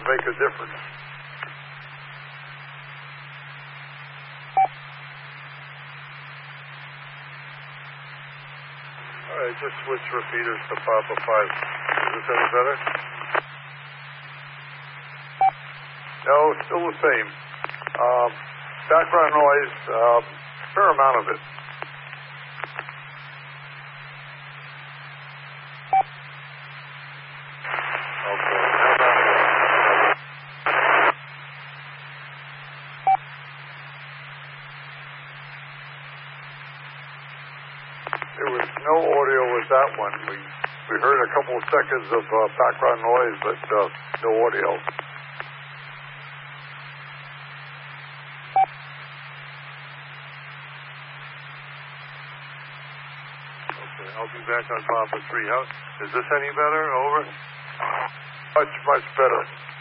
make a difference. All right, just switch repeaters to Papa 5. Is this any better? No, still the same. Background noise, fair amount of it. There was no audio with that one. We heard a couple of seconds of background noise, but no audio. Okay, I'll be back on Papa 3. Is this any better? Over? Much, much better.